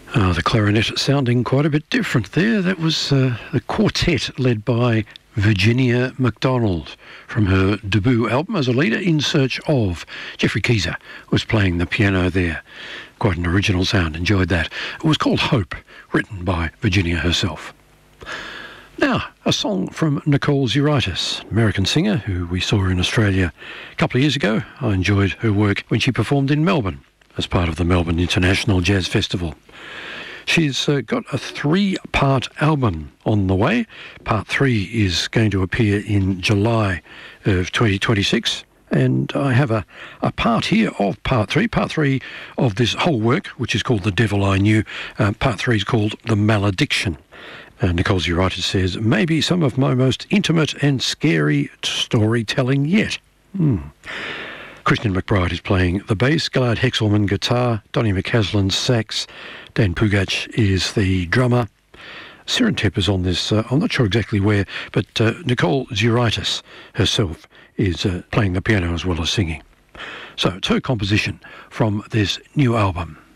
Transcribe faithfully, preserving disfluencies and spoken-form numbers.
Oh, the clarinet sounding quite a bit different there. That was uh, the quartet led by Virginia McDonald from her debut album as a leader, In Search Of. Jeffrey Keezer was playing the piano there. Quite an original sound, enjoyed that. It was called Hope, written by Virginia herself. Now, a song from Nicole Zuraitis, American singer who we saw in Australia a couple of years ago. I enjoyed her work when she performed in Melbourne as part of the Melbourne International Jazz Festival. She's uh, got a three-part album on the way. Part three is going to appear in July of twenty twenty-six. And I have a, a part here of part three. Part three of this whole work, which is called The Devil I Knew. Uh, part three is called The Malediction. Uh, Nicole Zuraitis says, maybe some of my most intimate and scary storytelling yet. Hmm. Christian McBride is playing the bass, Gillard Hexelman guitar, Donnie McCaslin sax, Dan Pugach is the drummer. Sirentep is on this, uh, I'm not sure exactly where, but uh, Nicole Zuraitis herself is uh, playing the piano as well as singing. So it's her composition from this new album.